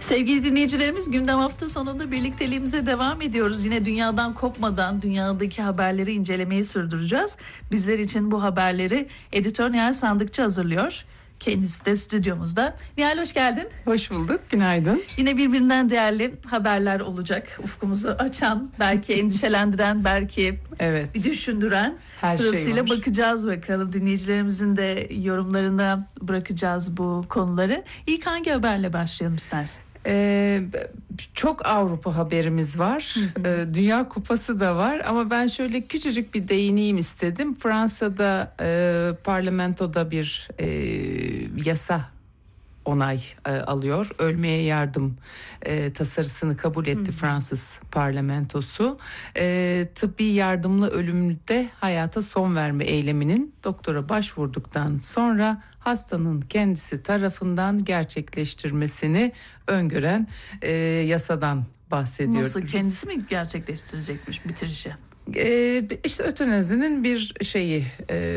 Sevgili dinleyicilerimiz, gündem hafta sonunda birlikteliğimize devam ediyoruz. Yine dünyadan kopmadan dünyadaki haberleri incelemeyi sürdüreceğiz. Bizler için bu haberleri editör Nihal Sandıkçı hazırlıyor. Kendisi de stüdyomuzda. Nihal, hoş geldin. Hoş bulduk, günaydın. Yine birbirinden değerli haberler olacak. Ufkumuzu açan, belki endişelendiren, belki evet, bir düşündüren. her Sırasıyla şey var. Bakacağız bakalım. Dinleyicilerimizin de yorumlarına bırakacağız bu konuları. İlk hangi haberle başlayalım istersin? Çok Avrupa haberimiz var. Dünya Kupası da var ama ben şöyle küçücük bir değineyim istedim. Fransa'da parlamentoda bir yasa onay alıyor. Ölmeye yardım tasarısını kabul etti Fransız parlamentosu. Tıbbi yardımlı ölümde hayata son verme eyleminin doktora başvurduktan sonra hastanın kendisi tarafından gerçekleştirmesini öngören yasadan bahsediyoruz. Nasıl, kendisi mi gerçekleştirecekmiş bitirişi? İşte ötenazinin bir şeyi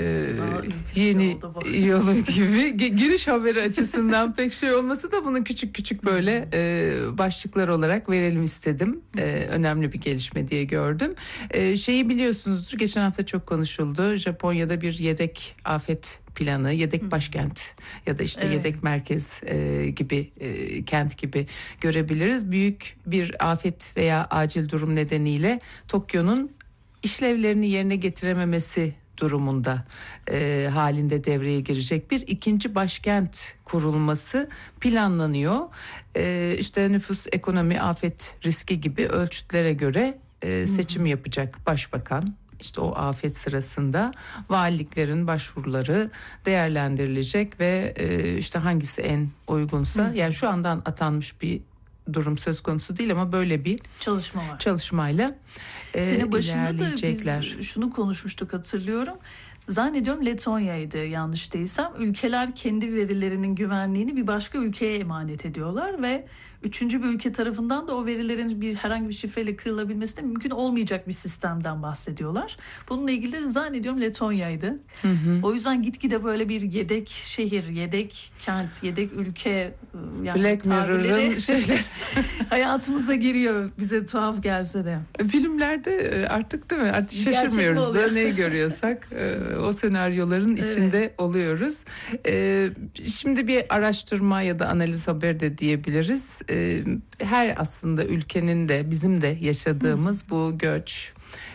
yeni yolu gibi giriş haberi açısından pek şey olması da bunun küçük küçük böyle başlıklar olarak verelim istedim. Önemli bir gelişme diye gördüm. Şeyi biliyorsunuzdur, geçen hafta çok konuşuldu. Japonya'da bir yedek afet planı, yedek başkent ya da işte yedek merkez gibi kent gibi görebiliriz. Büyük bir afet veya acil durum nedeniyle Tokyo'nun işlevlerini yerine getirememesi durumunda halinde devreye girecek bir ikinci başkent kurulması planlanıyor. İşte nüfus, ekonomi, afet riski gibi ölçütlere göre seçim yapacak başbakan. İşte o afet sırasında valiliklerin başvuruları değerlendirilecek ve işte hangisi en uygunsa, yani şu andan atanmış bir durum söz konusu değil ama böyle bir çalışma var. Çalışmayla Sene başında da ilerleyecekler. biz şunu konuşmuştuk, hatırlıyorum. Zannediyorum Letonya'ydı, yanlış değilsem. Ülkeler kendi verilerinin güvenliğini bir başka ülkeye emanet ediyorlar ve üçüncü bir ülke tarafından da o verilerin herhangi bir şifreyle kırılabilmesi de mümkün olmayacak bir sistemden bahsediyorlar. Bununla ilgili de zannediyorum Letonya'ydı. O yüzden gitgide böyle bir yedek şehir, yedek kent, yedek ülke, yani Black Mirror'ın şeyler hayatımıza giriyor, bize tuhaf gelse de. Filmlerde artık değil mi? Artık şaşırmıyoruz da ne görüyorsak o senaryoların içinde oluyoruz. Şimdi bir araştırma ya da analiz haber de diyebiliriz. Her aslında ülkenin de bizim de yaşadığımız bu göç,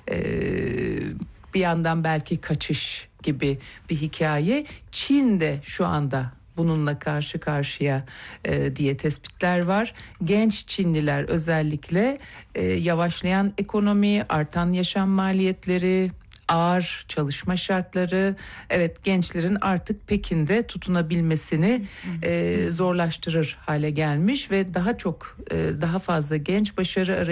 bir yandan belki kaçış gibi bir hikaye. Çin de şu anda bununla karşı karşıya diye tespitler var. Genç Çinliler özellikle yavaşlayan ekonomi, artan yaşam maliyetleri, ağır çalışma şartları, evet, gençlerin artık Pekin'de tutunabilmesini zorlaştırır hale gelmiş ve daha fazla genç başarı arayışında